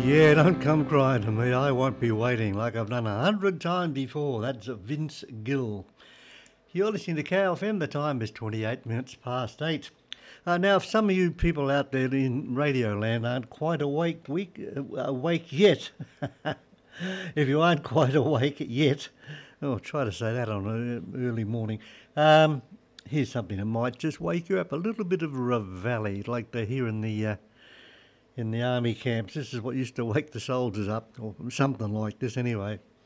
Yeah, don't come crying to me. I won't be waiting like I've done 100 times before. That's Vince Gill. You're listening to KFM. The time is 28 minutes past 8. Now, if some of you people out there in Radio Land aren't quite awake yet, if you aren't quite awake yet, try to say that on an early morning. Here's something that might just wake you up. A little bit of Ravelli, like they hear in the army camps. This is what used to wake the soldiers up, or something like this anyway.